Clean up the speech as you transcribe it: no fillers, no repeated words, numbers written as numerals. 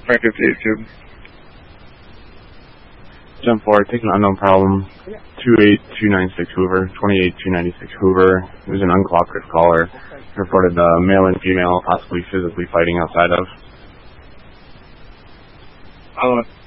558 tube. Jump 4, take an unknown problem. 28296 Hoover, 28296 Hoover. There's an uncooperative caller. Reported male and female possibly physically fighting outside of. I'll